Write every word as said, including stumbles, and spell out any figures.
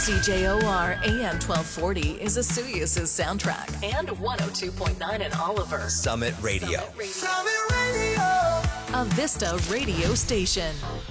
C J O R A M twelve forty is Asuyas' soundtrack and one oh two point nine in Oliver. Summit Radio. Summit Radio. Summit Radio. A Vista radio station.